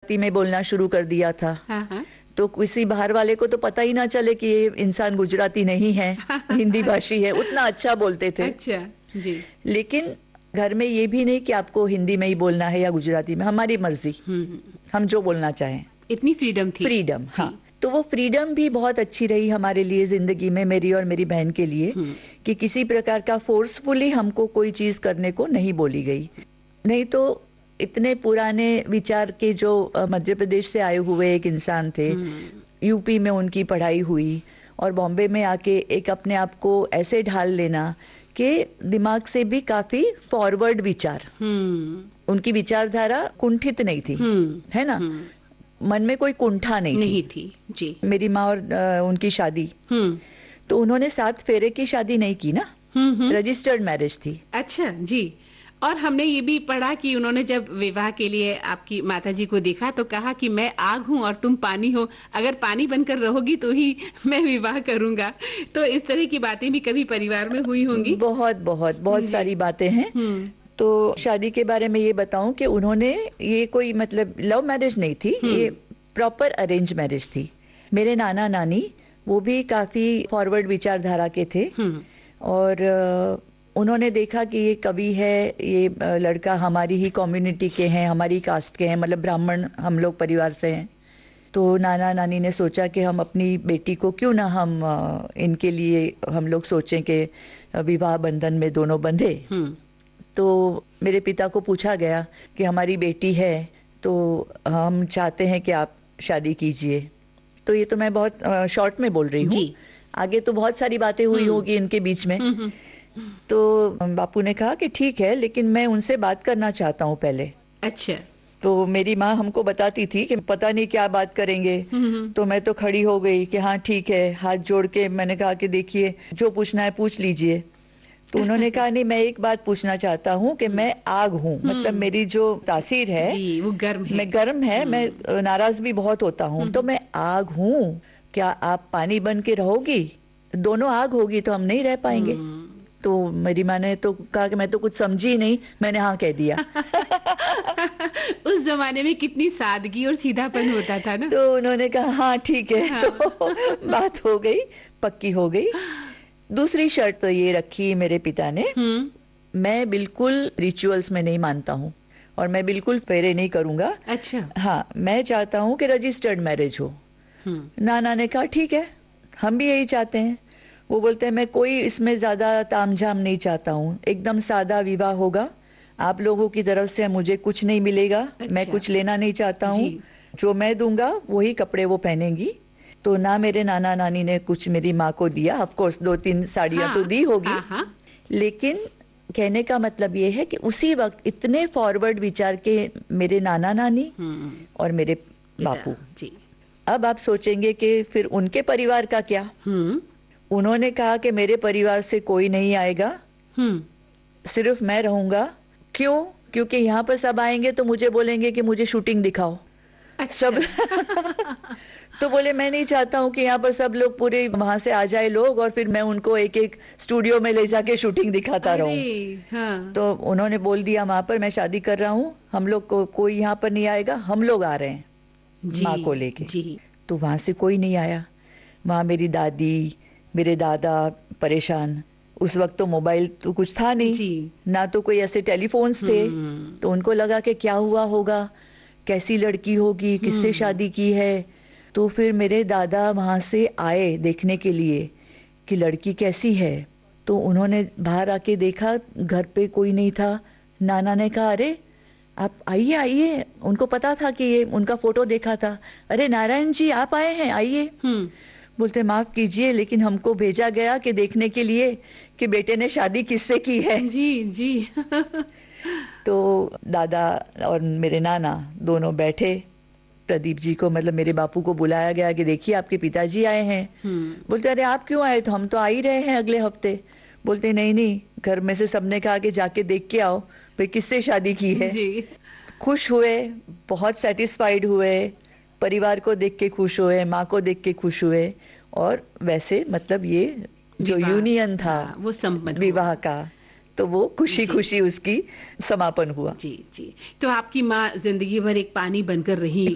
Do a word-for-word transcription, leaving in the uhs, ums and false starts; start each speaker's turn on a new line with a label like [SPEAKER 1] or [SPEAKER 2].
[SPEAKER 1] गुजराती में बोलना शुरू कर दिया था। हाँ हाँ। तो किसी बाहर वाले को तो पता ही ना चले कि ये इंसान गुजराती नहीं है, हिंदी भाषी है, उतना अच्छा बोलते थे। अच्छा जी। लेकिन घर में ये भी नहीं कि आपको हिंदी में ही बोलना है या गुजराती में, हमारी मर्जी, हम जो बोलना चाहें, इतनी फ्रीडम थी। फ्रीडम, हाँ। तो वो फ्रीडम भी बहुत अच्छी रही हमारे लिए जिंदगी में, मेरी और मेरी बहन के लिए, कि किसी प्रकार का फोर्सफुली हमको कोई चीज करने को नहीं बोली गई। नहीं तो इतने पुराने विचार के जो मध्य प्रदेश से आए हुए एक इंसान थे, यूपी में उनकी पढ़ाई हुई और बॉम्बे में आके एक अपने आप को ऐसे ढाल लेना कि दिमाग से भी काफी फॉरवर्ड विचार, उनकी विचारधारा कुंठित नहीं थी, है ना, मन में कोई कुंठा नहीं, नहीं थी। थी जी। मेरी माँ और आ, उनकी शादी, तो उन्होंने सात फेरे की शादी नहीं की ना, रजिस्टर्ड मैरिज थी। अच्छा जी। और हमने ये भी पढ़ा कि उन्होंने जब विवाह के लिए आपकी माताजी को देखा तो कहा कि मैं आग हूँ और तुम पानी हो, अगर पानी बनकर रहोगी तो ही मैं विवाह करूंगा। तो इस तरह की बातें भी कभी परिवार में हुई होंगी? बहुत बहुत बहुत सारी बातें हैं। तो शादी के बारे में ये बताऊं कि उन्होंने, ये कोई मतलब लव मैरिज नहीं थी, ये प्रॉपर अरेंज मैरिज थी। मेरे नाना नानी वो भी काफी फॉरवर्ड विचारधारा के थे और उन्होंने देखा कि ये कवि है, ये लड़का हमारी ही कम्युनिटी के हैं, हमारी कास्ट के हैं, मतलब ब्राह्मण हम लोग परिवार से हैं। तो नाना नानी ने सोचा कि हम अपनी बेटी को क्यों ना हम इनके लिए हम लोग सोचें कि विवाह बंधन में दोनों बंधे। तो मेरे पिता को पूछा गया कि हमारी बेटी है तो हम चाहते हैं कि आप शादी कीजिए। तो ये तो मैं बहुत शॉर्ट में बोल रही हूँ, आगे तो बहुत सारी बातें हुई होगी इनके बीच में। तो बापू ने कहा कि ठीक है, लेकिन मैं उनसे बात करना चाहता हूँ पहले। अच्छा। तो मेरी माँ हमको बताती थी कि पता नहीं क्या बात करेंगे। तो मैं तो खड़ी हो गई कि हाँ ठीक है, हाथ जोड़ के मैंने कहा कि देखिए जो पूछना है पूछ लीजिए। तो उन्होंने कहा नहीं, मैं एक बात पूछना चाहता हूँ कि मैं आग हूँ, मतलब मेरी जो तासीर है जी, वो गर्म है, मैं गर्म है, मैं नाराज भी बहुत होता हूँ, तो मैं आग हूँ, क्या आप पानी बन के रहोगी? दोनों आग होगी तो हम नहीं रह पाएंगे। तो मेरी माँ ने तो कहा कि मैं तो कुछ समझी नहीं, मैंने हाँ कह दिया। उस जमाने में कितनी सादगी और सीधापन होता था ना। तो उन्होंने कहा हाँ ठीक है। हाँ। तो बात हो गई, पक्की हो गई। दूसरी शर्त तो ये रखी मेरे पिता ने, मैं बिल्कुल रिचुअल्स में नहीं मानता हूँ और मैं बिल्कुल फेरे नहीं करूंगा। अच्छा। हाँ, मैं चाहता हूँ कि रजिस्टर्ड मैरिज हो। नाना ने कहा ठीक है, हम भी यही चाहते हैं। वो बोलते हैं मैं कोई इसमें ज्यादा तामझाम नहीं चाहता हूँ, एकदम सादा विवाह होगा, आप लोगों की तरफ से मुझे कुछ नहीं मिलेगा। अच्छा। मैं कुछ लेना नहीं चाहता हूँ, जो मैं दूंगा वही कपड़े वो पहनेंगी। तो ना मेरे नाना नानी ने कुछ मेरी माँ को दिया, ऑफ कोर्स दो तीन साड़ियां हाँ, तो दी होगी। हाँ, लेकिन कहने का मतलब ये है कि उसी वक्त इतने फॉरवर्ड विचार के मेरे नाना नानी और मेरे बापू जी। अब आप सोचेंगे कि फिर उनके परिवार का क्या। उन्होंने कहा कि मेरे परिवार से कोई नहीं आएगा, सिर्फ मैं रहूंगा। क्यों? क्योंकि यहाँ पर सब आएंगे तो मुझे बोलेंगे कि मुझे शूटिंग दिखाओ। अच्छा। सब तो बोले मैं नहीं चाहता हूँ कि यहाँ पर सब लोग पूरे वहां से आ जाए लोग और फिर मैं उनको एक एक स्टूडियो में ले जाके शूटिंग दिखाता रहूं। हाँ। तो उन्होंने बोल दिया वहां पर मैं शादी कर रहा हूँ, हम लोग को कोई यहाँ पर नहीं आएगा, हम लोग आ रहे हैं माँ को लेके। तो वहां से कोई नहीं आया। वहां मेरी दादी मेरे दादा परेशान। उस वक्त तो मोबाइल तो कुछ था नहीं, ना तो कोई ऐसे टेलीफोन्स थे। तो उनको लगा कि क्या हुआ होगा, कैसी लड़की होगी, किससे शादी की है। तो फिर मेरे दादा वहां से आए देखने के लिए कि लड़की कैसी है। तो उन्होंने बाहर आके देखा, घर पे कोई नहीं था। नाना ने कहा अरे आप आइए आइए, उनको पता था कि ये उनका फोटो देखा था। अरे नारायण जी आप आए हैं, आइए। बोलते माफ कीजिए लेकिन हमको भेजा गया कि देखने के लिए कि बेटे ने शादी किससे की है। जी जी। तो दादा और मेरे नाना दोनों बैठे, प्रदीप जी को मतलब मेरे बापू को बुलाया गया कि देखिए आपके पिताजी आए हैं। बोलते अरे आप क्यों आए? तो हम तो आ ही रहे हैं अगले हफ्ते। बोलते नहीं नहीं, घर में से सबने कहा कि जाके देख के आओ भाई किससे शादी की है। जी। खुश हुए, बहुत सेटिस्फाइड हुए, परिवार को देख के खुश हुए, माँ को देख के खुश हुए और वैसे मतलब ये जो यूनियन था वो संपन्न विवाह का, तो वो खुशी खुशी उसकी समापन हुआ। जी जी। तो आपकी माँ जिंदगी भर एक पानी बनकर रही